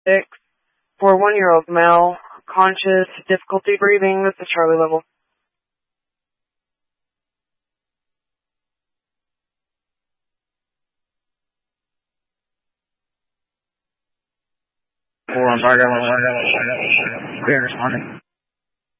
6 for 1-year-old male, conscious, difficulty breathing. This is Charlie level. Clear responding.